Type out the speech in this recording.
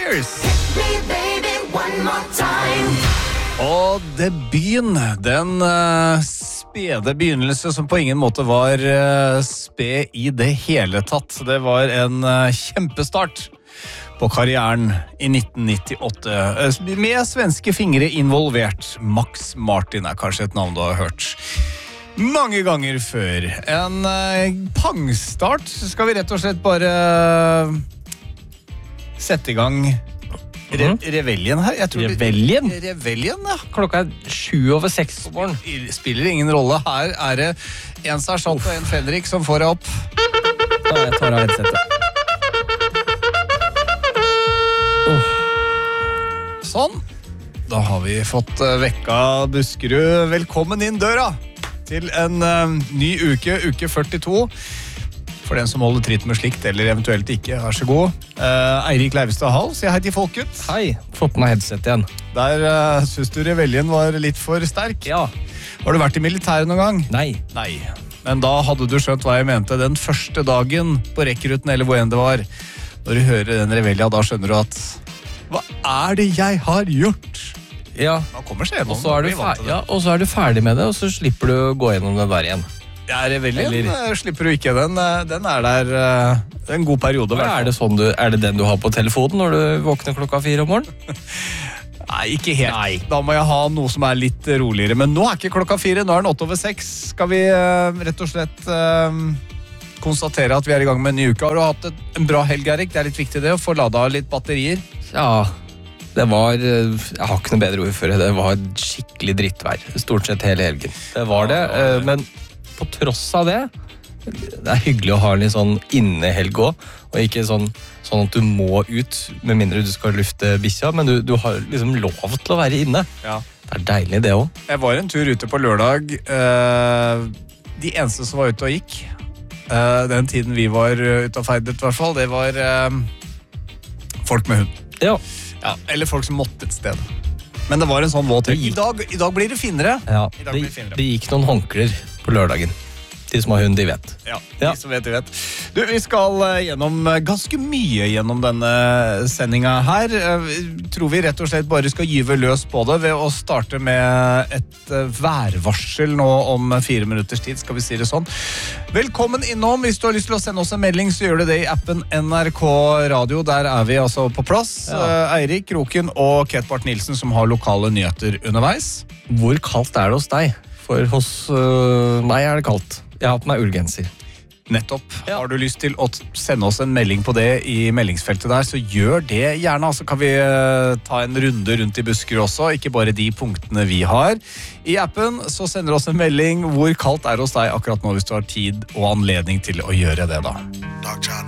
Spears. Og debuten, den spede begynnelse som på ingen måte var sped i det hele tatt. Det var en kjempestart på karrieren i 1998, med svenske fingre involvert. Max Martin er kanskje et navn du har hørt mange ganger før. En pangstart. Skal vi rett og slett bare sette i gang Reveljen her? Reveljen? Reveljen, ja. Klokka 7:06 på morgen. Spiller ingen rolle. Her er det en sersjant og en Fenrik som får deg opp. Da jeg tar av headsetet. Sånn. Da har vi fått vekka Buskerud. Velkommen inn døra til en ny uke, uke 42. For den som holder tritt med slikt, eller eventuelt ikke, vær så god. Eirik Leivestad Hall, si hei til folket. Hei, fått på meg headset igjen. Der synes du Reveljen var litt for sterk. Ja. Har du vært i militæret noen gang? Nei. Men da hadde du skjønt hva jeg mente. Den første dagen på rekkeruten, eller hvor enn det var, når du hører den Revelja, da skjønner du at hva er det jeg har gjort? Ja. Da kommer skjeden. Og så er du ferdig med det, og så slipper du å gå gjennom det der igjen. Ja, Reveljen slipper du ikke. Den er der en god periode. Er det den du har på telefonen når du våkner klokka 4 om morgenen? Nei, ikke helt. Nei. Da må jeg ha noe som er litt roligere. Men nå er ikke klokka 4, nå er den 8:06. Skal vi rett og slett konstatere at vi er i gang med en ny uke? Har du hatt en bra helg, Erik? Det er litt viktig det, å få ladet litt batterier. Ja, det var, jeg har ikke noe bedre ord for det, det var skikkelig drittvær, stort sett hele helgen. Det var det, men på tross av det, det er hyggelig å ha en litt sånn innehelg også, og ikke sånn at du må ut, med mindre du skal lufte bikkja, men du har liksom lov til å være inne. Ja. Det er deilig det også. Jeg var en tur ute på lørdag. De eneste som var ute og gikk, den tiden vi var ute og feidet i hvert fall, det var folk med hund. Ja. Ja, eller folk som måtte et sted. Men det var en sånn våt helg. I dag blir det finere. Ja, det gikk noen håndklær på lørdagen. De som har hund, de vet. Ja, de som vet, de vet. Du, vi skal gjennom ganske mye gjennom denne sendinga her. Tror vi rett og slett bare skal gyve løs på det ved å starte med et værvarsel nå om 4 minutters tid, skal vi si det sånn. Velkommen innom. Hvis du har lyst til å sende oss en melding, så gjør du det i appen NRK Radio. Der er vi altså på plass. Ja. Eirik Kroken og Ket Bart Nilsen som har lokale nyheter underveis. Hvor kaldt er det hos deg? For hos meg er det kaldt. Jeg har på meg ullgenser. Nettopp. Ja. Har du lyst til å sende oss en melding på det i meldingsfeltet der, så gjør det gjerne. Så kan vi ta en runde rundt i Buskerud også, ikke bare de punktene vi har. I appen så sender du oss en melding hvor kaldt er hos deg akkurat nå, hvis du har tid og anledning til å gjøre det da. Dr. John